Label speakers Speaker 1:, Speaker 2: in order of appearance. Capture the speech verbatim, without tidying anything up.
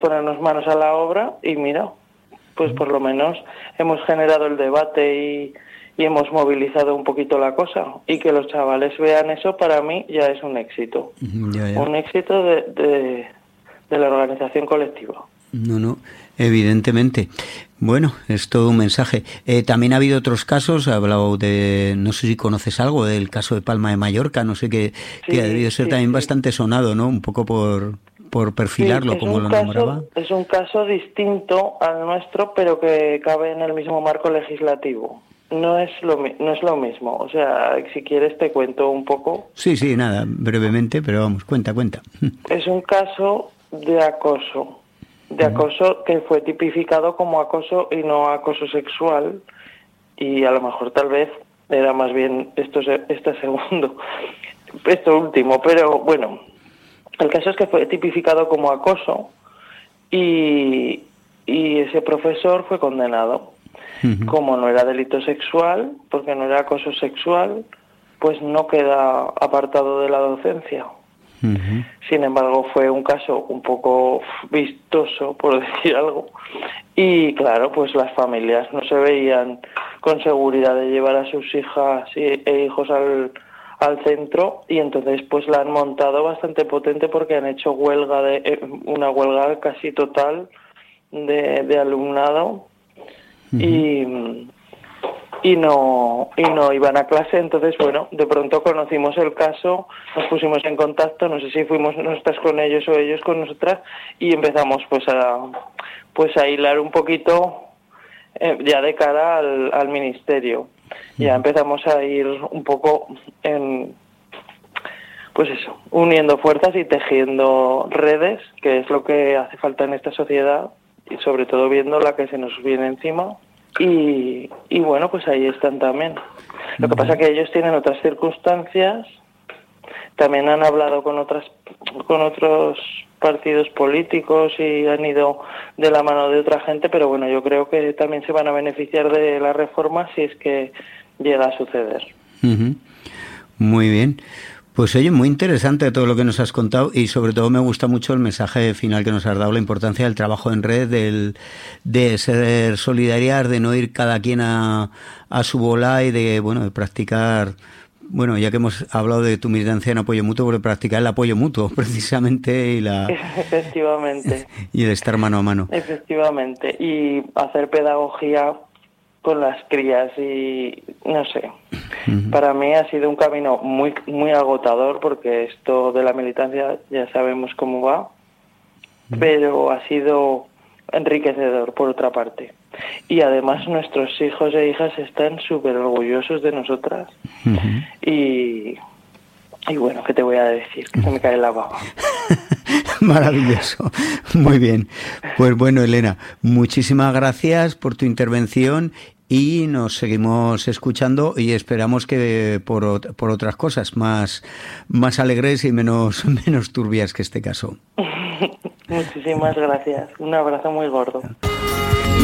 Speaker 1: ponernos manos a la obra y mira, pues por lo menos hemos generado el debate y, y hemos movilizado un poquito la cosa. Y que los chavales vean eso, para mí ya es un éxito.
Speaker 2: Ya, ya.
Speaker 1: Un éxito de, de, de la organización colectiva.
Speaker 2: No, no, evidentemente. Bueno, es todo un mensaje. Eh, también ha habido otros casos, ha hablado de, no sé si conoces algo del caso de Palma de Mallorca, no sé, que,
Speaker 1: sí,
Speaker 2: que ha debido ser
Speaker 1: sí,
Speaker 2: también
Speaker 1: sí.
Speaker 2: bastante sonado, ¿no? Un poco por, por perfilarlo,
Speaker 1: sí,
Speaker 2: como lo
Speaker 1: caso,
Speaker 2: nombraba.
Speaker 1: Es un caso distinto al nuestro, pero que cabe en el mismo marco legislativo. No es lo no es lo mismo. O sea, si quieres te cuento un poco.
Speaker 2: Sí, sí, nada, brevemente, pero vamos, cuenta, cuenta.
Speaker 1: Es un caso de acoso. De acoso que fue tipificado como acoso y no acoso sexual, y a lo mejor tal vez era más bien esto este segundo, esto último, pero bueno, el caso es que fue tipificado como acoso y, y ese profesor fue condenado. Uh-huh. Como no era delito sexual, porque no era acoso sexual, pues no queda apartado de la docencia. Uh-huh. Sin embargo, fue un caso un poco vistoso, por decir algo, y claro, pues las familias no se veían con seguridad de llevar a sus hijas e hijos al, al centro, y entonces pues la han montado bastante potente porque han hecho huelga, de una huelga casi total de, de alumnado. Uh-huh. y y no y no iban a clase. Entonces, bueno, de pronto conocimos el caso, nos pusimos en contacto, no sé si fuimos nosotras con ellos o ellos con nosotras, y empezamos pues a pues a hilar un poquito eh, ya de cara al, al ministerio. Ya empezamos a ir un poco en pues eso, uniendo fuerzas y tejiendo redes, que es lo que hace falta en esta sociedad, y sobre todo viendo la que se nos viene encima. Y, y bueno, pues ahí están también. Lo que pasa es que ellos tienen otras circunstancias, también han hablado con otras con otros partidos políticos y han ido de la mano de otra gente, pero bueno, yo creo que también se van a beneficiar de la reforma si es que llega a suceder.
Speaker 2: Uh-huh. Muy bien. Pues oye, muy interesante todo lo que nos has contado, y sobre todo me gusta mucho el mensaje final que nos has dado, la importancia del trabajo en red, del, de ser solidarias, de no ir cada quien a, a su bola, y de, bueno, de practicar, bueno, ya que hemos hablado de tu militancia en apoyo mutuo, de practicar el apoyo mutuo precisamente, y la
Speaker 1: efectivamente
Speaker 2: y el estar mano a mano.
Speaker 1: Efectivamente, y hacer pedagogía con las crías, y no sé, uh-huh. Para mí ha sido un camino muy muy agotador, porque esto de la militancia ya sabemos cómo va, uh-huh. Pero ha sido enriquecedor por otra parte, y además nuestros hijos e hijas están súper orgullosos de nosotras, uh-huh. y y bueno, ¿qué te voy a decir? Que se me cae la baba.
Speaker 2: Maravilloso, muy bien. Pues bueno, Elena, muchísimas gracias por tu intervención, y nos seguimos escuchando, y esperamos que por, por otras cosas más, más alegres y menos, menos turbias que este caso.
Speaker 1: Muchísimas gracias. Un abrazo muy gordo.